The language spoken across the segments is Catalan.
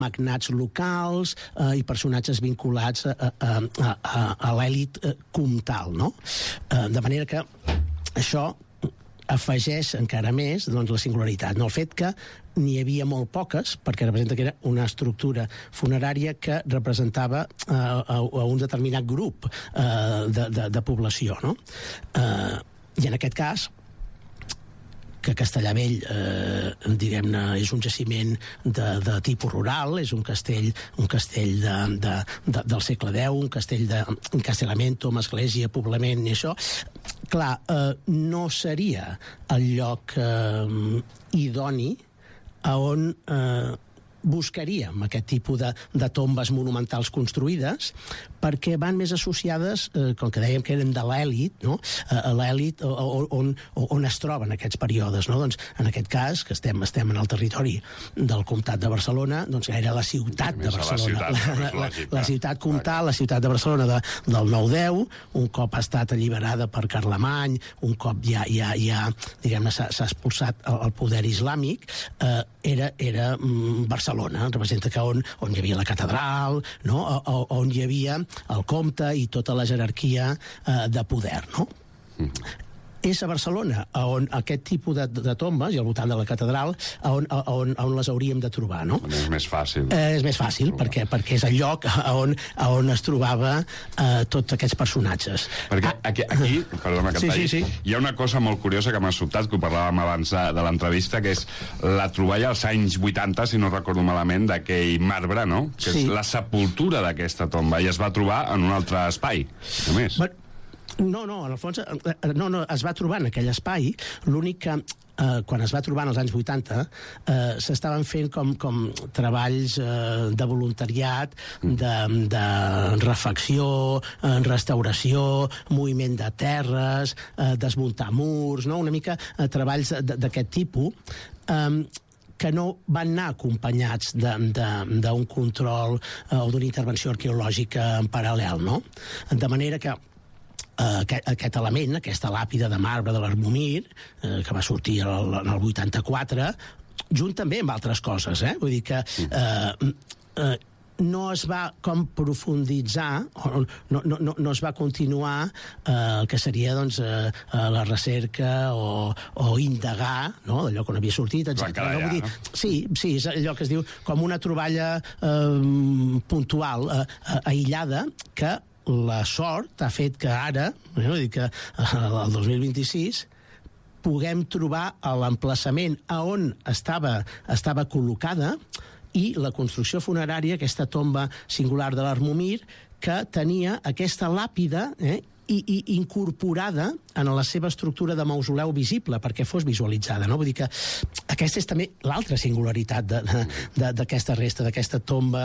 magnats locals i personatges vinculats a l'elit comtal, no? De manera que això afegeix encara més la singularitat, no? El fet que n'hi havia molt poques, perquè representa que era una estructura funerària que representava a un determinat grup de població, no? I en aquest cas, que Castellavell, diguem-ne, és un jaciment de tipus rural, és un castell del segle X, un castell d'encastellamento, amb església, poblament i això, clar, no seria el lloc idoni a on buscaríem aquest tipus de tombes monumentals construïdes, perquè van més associades, com que dèiem que eren de l'èlit, no? A l'èlit on es troben aquests períodes, no? Doncs en aquest cas, que estem en el territori del comtat de Barcelona, doncs era la ciutat de Barcelona, la ciutat comtal, la ciutat de Barcelona del 9-10, un cop ha estat alliberada per Carlemany, un cop ja diguem-ne, s'ha expulsat el poder islàmic, era Barcelona, representa que on hi havia la catedral, no? On hi havia el comte i tota la jerarquia de poder, no? És a Barcelona on aquest tipus de tombes, i al voltant de la catedral, on les hauríem de trobar, no? És més fàcil. És més fàcil, perquè és el lloc on es trobava tots aquests personatges. Perquè aquí, perdona que et talli, sí. Hi ha una cosa molt curiosa que m'ha sobtat, que ho parlàvem abans de l'entrevista, que és la troballa als anys 80, si no recordo malament, d'aquell marbre, no? Que és la sepultura d'aquesta tomba, i es va trobar en un altre espai, només. No, en el fons es va trobar en aquell espai, l'únic que quan es va trobar en els anys 80 s'estaven fent com treballs de voluntariat, de refacció, restauració, moviment de terres, desmuntar murs, no? Una mica treballs d'aquest tipus, que no van anar acompanyats d'un control o d'una intervenció arqueològica en paral·lel, no? De manera que aquest element, aquesta làpida de marbre de l'Armumir, que va sortir en el 84, junt també amb altres coses, vull dir que no es va com profunditzar, no es va continuar el que seria la recerca o indagar, no? D'allò que no havia sortit, etc. Sí, és allò que es diu com una troballa puntual, aïllada, que la sort ha fet que ara, vull dir que el 2026, puguem trobar l'emplaçament a on estava col·locada, i la construcció funerària, aquesta tomba singular de l'Armumir, que tenia aquesta làpida i incorporada en la seva estructura de mausoleu visible, perquè fos visualitzada, no? Vull dir que aquesta és també l'altra singularitat d'aquesta resta, d'aquesta tomba,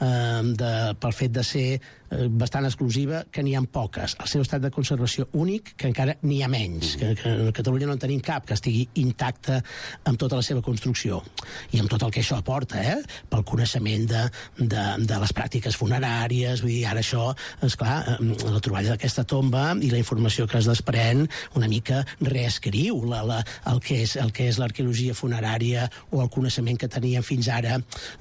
pel fet de ser bastant exclusiva, que n'hi ha poques. El seu estat de conservació únic, que encara n'hi ha menys, que a Catalunya no en tenim cap que estigui intacte amb tota la seva construcció, i amb tot el que això aporta, pel coneixement de les pràctiques funeràries. Vull dir, ara això, esclar, la troballa d'aquesta tomba i la informació que es desprèn una mica reescriu el que és l'arqueologia funerària o el coneixement que teníem fins ara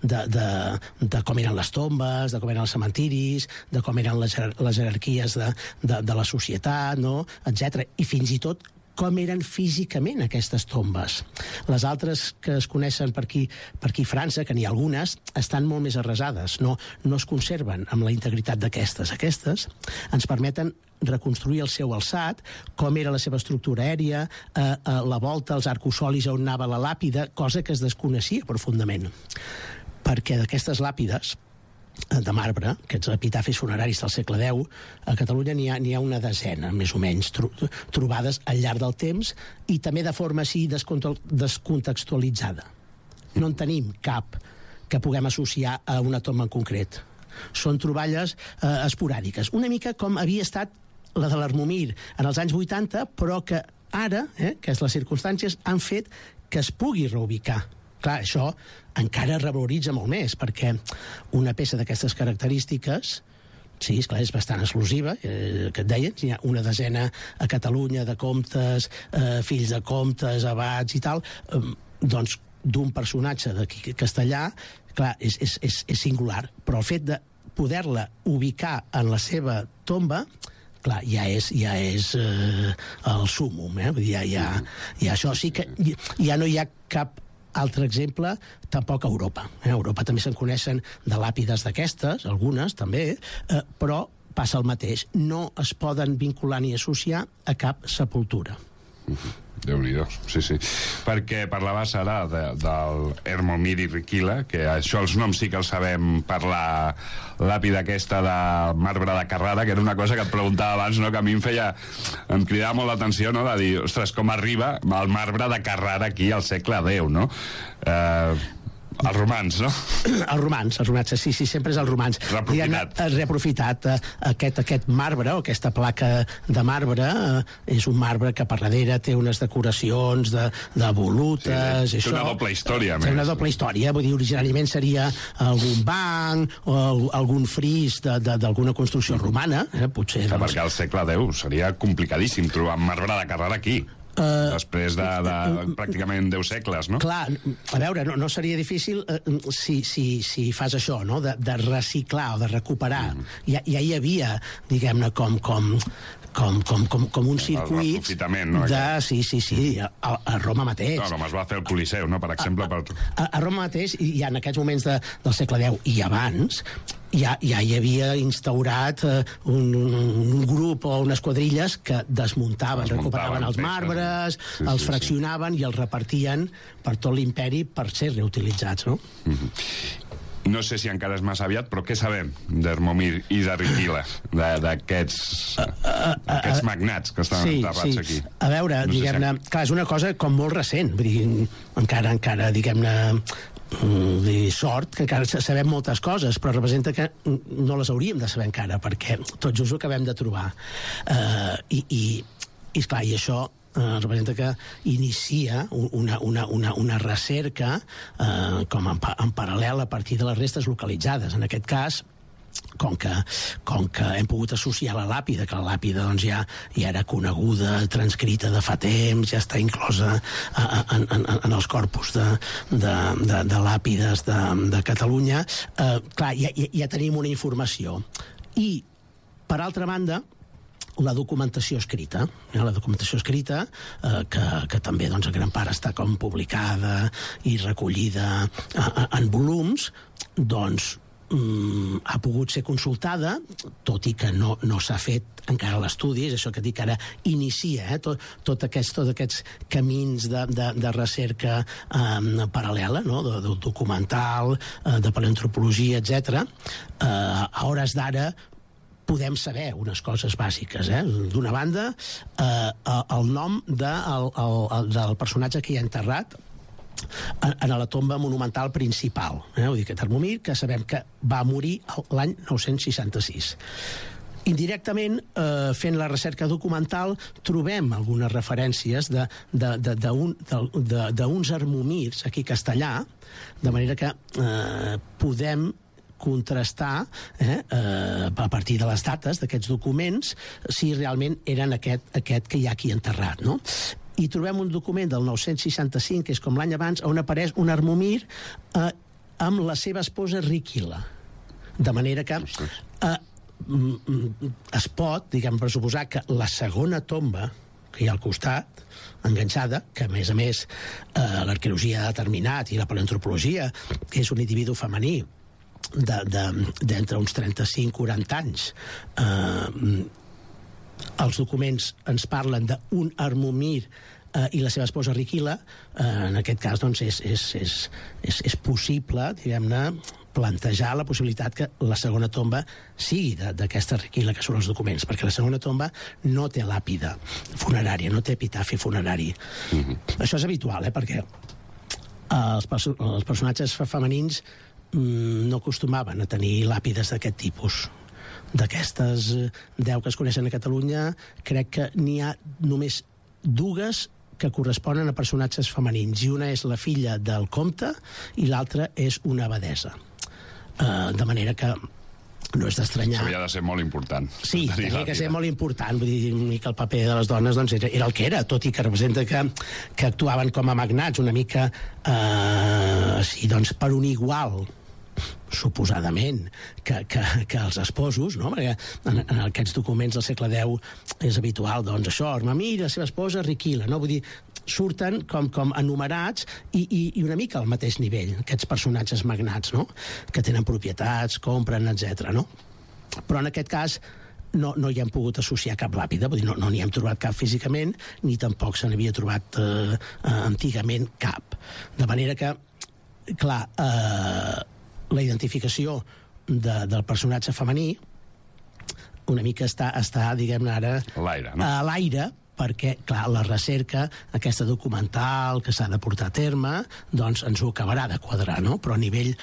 de com eren les tombes, de com eren els cementiris, de com eren les jerarquies de la societat, no? Etc. I fins i tot com eren físicament aquestes tombes. Les altres que es coneixen per aquí a França, que n'hi ha algunes, estan molt més arrasades, no es conserven amb la integritat d'aquestes. Aquestes ens permeten reconstruir el seu alçat, com era la seva estructura aèria, la volta, els arcosolis on anava la làpida, cosa que es desconeixia profundament. Perquè d'aquestes làpides de marbre, aquests epitafis funeraris del segle X, a Catalunya n'hi ha una desena, més o menys, trobades al llarg del temps, i també de forma així descontextualitzada. No en tenim cap que puguem associar a una tomba en concret. Són troballes esporàdiques, una mica com havia estat la de l'Armumir en els anys 80, però que ara, que les circumstàncies han fet que es pugui reubicar. Clar, això encara revaloritza molt més, perquè una peça d'aquestes característiques, sí, esclar, és bastant exclusiva, que et deien, hi ha una desena a Catalunya de comtes, fills de comtes, abats i tal, doncs d'un personatge d'aquí castellà clar, és singular, però el fet de poder-la ubicar en la seva tomba, clar, ja és el súmmum, vull dir, ja això sí que ja no hi ha cap altre exemple, tampoc a Europa. A Europa també se'n coneixen de làpides d'aquestes, algunes també, però passa el mateix. No es poden vincular ni associar a cap sepultura. Déu-n'hi-do, sí. Perquè parlaves ara del Hermomir i Riquila, que això els noms sí que els sabem per la làpida aquesta de marbre de Carrara, que era una cosa que et preguntava abans, no? Que a mi em cridava molt l'atenció, no? De dir, ostres, com arriba el marbre de Carrara aquí al segle X, no? Els romans, no? Els romans, sí, sempre és els romans. Reaprofitat. Aquest marbre, o aquesta placa de marbre, és un marbre que per darrere té unes decoracions de volutes... Sí, té una doble història, més. Té una doble història, vull dir, originàriament seria algun banc o algun fris d'alguna construcció romana, potser... Perquè al segle X seria complicadíssim trobar marbre de Carrara aquí. Després de pràcticament 10 segles, no? Clar, a veure, no seria difícil si fas això, no? De reciclar o de recuperar. Ja hi havia, diguem-ne, com un circuit de... Sí, a Roma mateix. No, com es va fer el Coliseu, no? Per exemple... A Roma mateix, i en aquests moments del segle X i abans, ja hi havia instaurat un grup o unes quadrilles que desmuntaven, recuperaven els marbres, els fraccionaven i els repartien per tot l'imperi per ser reutilitzats, no? No sé si encara és massa aviat, però què sabem d'Hermomir i de Riquila, d'aquests magnats que estan enterrats aquí? A veure, diguem-ne, clar, és una cosa com molt recent, vull dir, encara diguem-ne, sort, que encara sabem moltes coses, però representa que no les hauríem de saber encara, perquè tot just ho acabem de trobar. I esclar, i això representa que inicia una recerca com en paral·lel a partir de les restes localitzades. En aquest cas, com que hem pogut associar la làpida, que la làpida doncs, ja era coneguda, transcrita de fa temps, ja està inclosa en els corpus de làpides de Catalunya, clar, ja tenim una informació. I, per altra banda, la documentació escrita, que també doncs, en gran part està com publicada i recollida en volums, doncs ha pogut ser consultada, tot i que no s'ha fet encara l'estudi, és això que dic, ara inicia tots aquests camins de recerca paral·lela, no? De documental, de paleoantropologia, etc. A hores d'ara podem saber unes coses bàsiques. D'una banda, el nom del personatge que hi ha enterrat a la tomba monumental principal. Vull dir, aquest Hermomir, que sabem que va morir l'any 966. Indirectament, fent la recerca documental, trobem algunes referències d'uns Hermomirs aquí a Castellà, de manera que podem contrastar a partir de les dates d'aquests documents si realment eren aquest que hi ha aquí enterrat, no? I trobem un document del 965, que és com l'any abans, on apareix un Hermomir amb la seva esposa Riquila. De manera que es pot, diguem, pressuposar que la segona tomba que hi ha al costat, enganxada, que a més l'arqueologia ha determinat, i la paleoantropologia, que és un individu femení d'entre uns 35-40 anys, els documents ens parlen d'un Hermomir i la seva esposa Riquila. En aquest cas doncs, és possible, diguem-ne, plantejar la possibilitat que la segona tomba sigui d'aquesta Riquila que són els documents, perquè la segona tomba no té làpida funerària, no té epitafi funerari. Això és habitual, perquè els personatges femenins no acostumaven a tenir làpides d'aquest tipus. D'aquestes 10 que es coneixen a Catalunya, crec que n'hi ha només 2 que corresponen a personatges femenins, i una és la filla del comte i l'altra és una abadesa. De manera que no és d'estranyar. Havia de ser molt important. Sí, havia de ser molt important. Vull dir que el paper de les dones doncs, era el que era, tot i que representa que actuaven com a magnats, una mica doncs, per un igual suposadament, que els esposos, no? Perquè en aquests documents del segle X és habitual, doncs això, Armamir i la seva esposa Riquila, no? Vull dir, surten com enumerats i una mica al mateix nivell, aquests personatges magnats, no? Que tenen propietats, compren, etc. no? Però en aquest cas no hi hem pogut associar cap làpida, vull dir, no n'hi hem trobat cap físicament, ni tampoc se n'havia trobat antigament cap. De manera que, clar, la identificació del personatge femení una mica està diguem-ne ara, a l'aire, perquè, clar, la recerca, aquesta documental que s'ha de portar a terme, doncs ens ho acabarà de quadrar, no? Però a nivell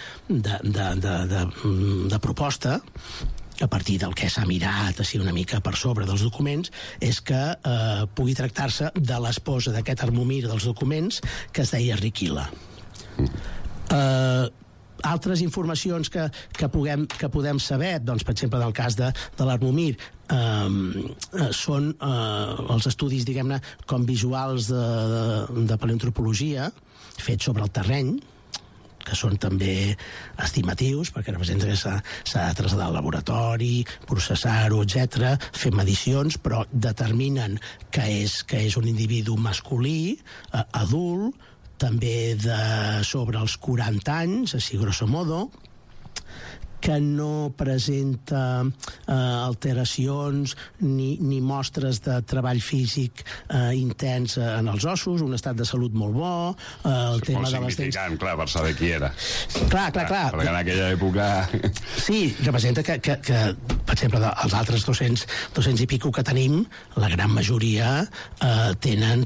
de proposta, a partir del que s'ha mirat així una mica per sobre dels documents, és que pugui tractar-se de l'esposa d'aquest Armamir dels documents, que es deia Riquila. Altres informacions que podem saber, doncs, per exemple, del cas de l'Armamir, són els estudis, diguem-ne, com visuals de paleoantropologia, fets sobre el terreny, que són també estimatius, perquè representa que s'ha de traslladar al laboratori, processar-ho, etc., fer medicions, però determinen que és un individu masculí, adult, també sobre els 40 anys, així grosso modo, que no presenta alteracions ni mostres de treball físic intens en els ossos, un estat de salut molt bo, el tema de les dents... Significant, clar, per saber qui era. Clar. Perquè en aquella època... Sí, representa que per exemple, els altres 200 i pico que tenim, la gran majoria tenen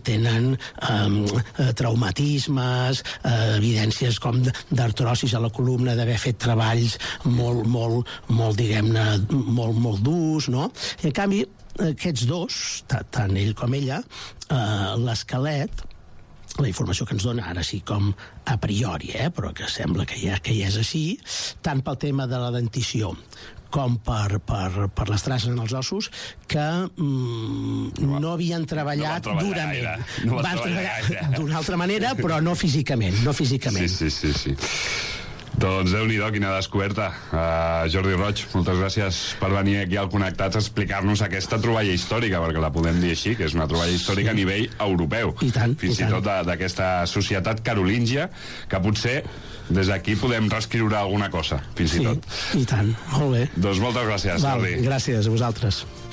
traumatismes, evidències com d'artrosis a la columna, d'haver fet treballs molt, diguem-ne, molt durs, no? I en canvi, aquests dos, tant ell com ella, l'esquelet, la informació que ens dona ara sí com a priori, però que sembla que ja és així, tant pel tema de la dentició com per les traces en els ossos, que no havien treballat durament. Van treballar d'una altra manera, però no físicament. Sí. Doncs Déu-n'hi-do, quina descoberta. Jordi Roig, moltes gràcies per venir aquí al Connectats a explicar-nos aquesta troballa històrica, perquè la podem dir així, que és una troballa històrica a nivell europeu. Fins i tot d'aquesta societat carolíngia, que potser des d'aquí podem reescriure alguna cosa, fins i tot. I tant, molt bé. Doncs moltes gràcies, Jordi. Gràcies a vosaltres.